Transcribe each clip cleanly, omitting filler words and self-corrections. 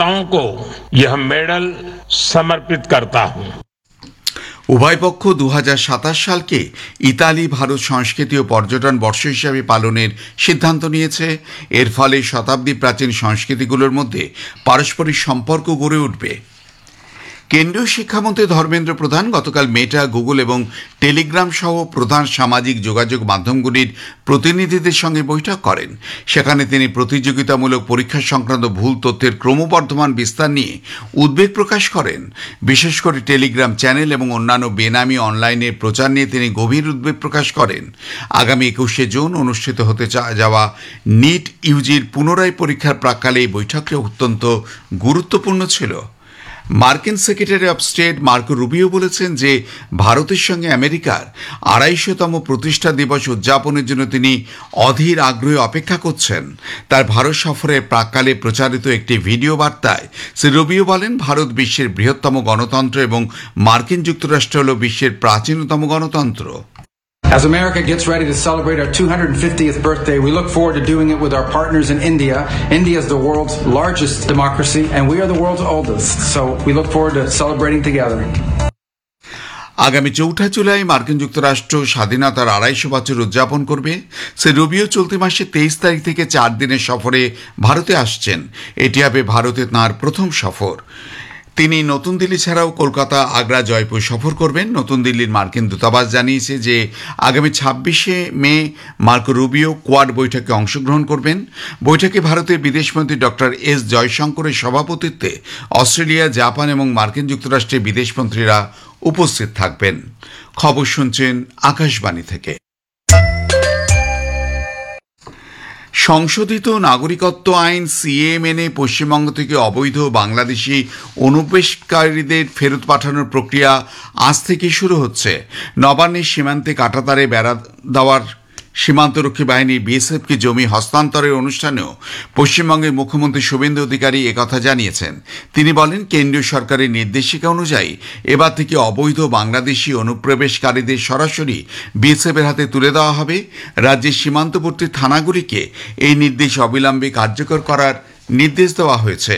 माताओं को यह मेडल समर्पित करता हूं। উভয় পক্ষ 2027 সালকে ইতালি ভারত সংস্কৃতি ও পর্যটন বর্ষ হিসাবে পালনের সিদ্ধান্ত নিয়েছে। এর ফলে শতাব্দী প্রাচীন সংস্কৃতিগুলোর মধ্যে পারস্পরিক সম্পর্ক গড়ে উঠবে। কেন্দ্রীয় শিক্ষামন্ত্রী ধর্মেন্দ্র প্রধান গতকাল মেটা, গুগল এবং টেলিগ্রাম সহ প্রধান সামাজিক যোগাযোগ মাধ্যমগুলির প্রতিনিধিদের সঙ্গে বৈঠক করেন। সেখানে তিনি প্রতিযোগিতামূলক পরীক্ষা সংক্রান্ত ভুল তথ্যের ক্রমবর্ধমান বিস্তার নিয়ে উদ্বেগ প্রকাশ করেন। বিশেষ করে টেলিগ্রাম চ্যানেল এবং অন্যান্য বেনামি অনলাইনের প্রচার নিয়ে তিনি গভীর উদ্বেগ প্রকাশ করেন। আগামী 21শে জুন অনুষ্ঠিত হতে যাওয়া নিট ইউজির পুনরায় পরীক্ষার প্রাক্কালে এই বৈঠকটি অত্যন্ত গুরুত্বপূর্ণ ছিল। মার্কিন secretary of state Marco Rubio বলেছেন যে ভারতের সঙ্গে আমেরিকার 250তম প্রতিষ্ঠা দিবস উদযাপনের জন্য তিনি অধীর আগ্রহে অপেক্ষা করছেন। তার ভারত সফরের প্রাক্কালে প্রচারিত একটি ভিডিও বার্তায় শ্রী রুবিও বলেন, ভারত বিশ্বের বৃহত্তম গণতন্ত্র এবং মার্কিন যুক্তরাষ্ট্র হল বিশ্বের প্রাচীনতম গণতন্ত্র। As America gets ready to celebrate our 250th birthday, we look forward to doing it with our partners in India. India is the world's largest democracy, and we are the world's oldest. So we look forward to celebrating together. আগামী 4 জুলাই মার্কিন যুক্তরাষ্ট্র স্বাধীনতার 250 বছর উদযাপন করবে। Shri Rubio চলতি মাসে 23 তারিখ থেকে 4 দিনের সফরে ভারতে আসছেন। এটি হবে ভারতে তাঁর প্রথম সফর। তিনি নতুন দিল্লি ছাড়াও কলকাতা, আগ্রা, জয়পুর সফর করবেন। নতুন দিল্লির মার্কিন দূতাবাস জানিয়েছে যে আগামী 26শে মে মার্কো রুবিও কোয়াড বৈঠকে অংশগ্রহণ করবেন। বৈঠকে ভারতের বিদেশমন্ত্রী ডক্টর এস জয়শঙ্করের সভাপতিত্বে অস্ট্রেলিয়া, জাপান এবং মার্কিন যুক্তরাষ্ট্রের বিদেশমন্ত্রীরা উপস্থিত থাকবেন। খবর শুনছেন আকাশবাণী থেকে। সংশোধিত নাগরিকত্ব আইন সিএএ মেনে পশ্চিমবঙ্গ থেকে অবৈধ বাংলাদেশি অনুপ্রবেশকারীদের ফেরত পাঠানোর প্রক্রিয়া আজ থেকে শুরু হচ্ছে। নবান্নের সীমান্তে কাঁটাতারে বেড়া দেওয়ার সীমান্তরক্ষী বাহিনী বিএসএফকে জমি হস্তান্তরের অনুষ্ঠানেও পশ্চিমবঙ্গের মুখ্যমন্ত্রী শুভেন্দু অধিকারী একথা জানিয়েছেন। তিনি বলেন, কেন্দ্রীয় সরকারের নির্দেশিকা অনুযায়ী এবার থেকে অবৈধ বাংলাদেশি অনুপ্রবেশকারীদের সরাসরি বিএসএফের হাতে তুলে দেওয়া হবে। রাজ্যের সীমান্তবর্তী থানাগুলিকে এই নির্দেশ অবিলম্বে কার্যকর করার নির্দেশ দেওয়া হয়েছে।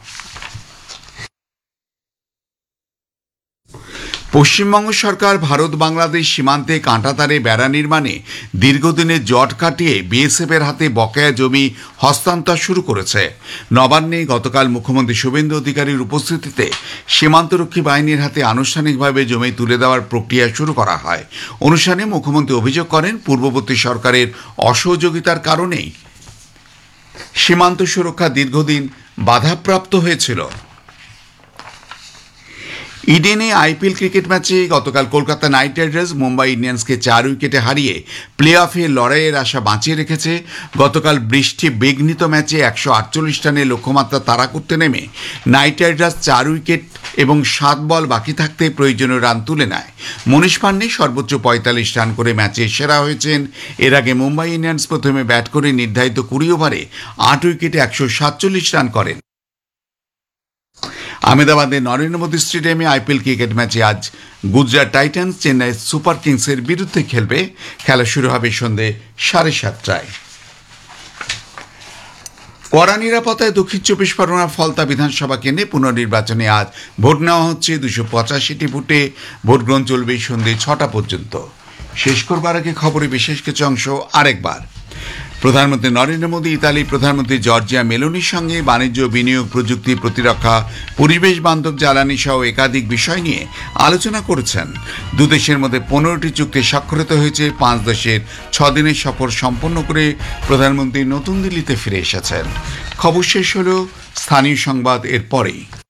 পশ্চিমবঙ্গ সরকার ভারত বাংলাদেশ সীমান্তে কাঁটাতারে বেড়া নির্মাণে দীর্ঘদিনের জট কাটিয়ে বিএসএফের হাতে বকেয়া জমি হস্তান্তর শুরু করেছে। নবান্নে গতকাল মুখ্যমন্ত্রী শুভেন্দু অধিকারীর উপস্থিতিতে সীমান্তরক্ষী বাহিনীর হাতে আনুষ্ঠানিকভাবে জমি তুলে দেওয়ার প্রক্রিয়া শুরু করা হয়। অনুষ্ঠানে মুখ্যমন্ত্রী অভিযোগ করেন, পূর্ববর্তী সরকারের অসহযোগিতার কারণেই সীমান্ত সুরক্ষা দীর্ঘদিন বাধাপ্রাপ্ত হয়েছিল। ইডেনে আইপিএল ক্রিকেট ম্যাচে গতকাল কলকাতা নাইট রাইডার্স মুম্বাই ইন্ডিয়ান্সকে 4 উইকেটে হারিয়ে প্লে অফে লড়াইয়ের আশা বাঁচিয়ে রেখেছে। গতকাল বৃষ্টি বিঘ্নিত ম্যাচে 148 রানের লক্ষ্যমাত্রা তাড়া করতে নেমে নাইট রাইডার্স 4 উইকেট এবং 7 বল বাকি থাকতে প্রয়োজনীয় রান তুলে নেয়। মনীষ পান্ডে সর্বোচ্চ 45 রান করে ম্যাচে সেরা হয়েছেন। এর আগে মুম্বাই ইন্ডিয়ান্স প্রথমে ব্যাট করে নির্ধারিত 20 ওভারে 8 উইকেটে 147 রান করেন। আহমেদাবাদের নরেন্দ্র মোদী স্টেডিয়ামে আইপিএল ক্রিকেট ম্যাচে আজ গুজরাট টাইটান্স চেন্নাই সুপার কিংসের বিরুদ্ধে খেলবে। খেলা শুরু হবে সন্ধ্যে 7:30টায়। কড়া নিরাপত্তায় দক্ষিণ 24 পরগনার ফলতা বিধানসভা কেন্দ্রে পুনর্নির্বাচনে আজ ভোট নেওয়া হচ্ছে। 285টি বুথে ভোট গ্রহণ চলবে সন্ধ্যে 6টা পর্যন্ত। শেষ করবার আগে খবরে বিশেষ কিছু অংশ আরেকবার। প্রধানমন্ত্রী নরেন্দ্র মোদী ইতালি প্রধানমন্ত্রী জর্জিয়া মেলোনির সঙ্গে বাণিজ্য, বিনিয়োগ, প্রযুক্তি, প্রতিরক্ষা, পরিবেশ বান্ধব জ্বালানি সহ একাধিক বিষয় নিয়ে আলোচনা করেছেন। দুদেশের মধ্যে 15টি চুক্তি স্বাক্ষরিত হয়েছে। 5 দেশের 6 দিনের সফর সম্পন্ন করে প্রধানমন্ত্রী নতুন দিল্লিতে ফিরে এসেছেন। খবর শেষ হল। স্থানীয় সংবাদ এর পরেই।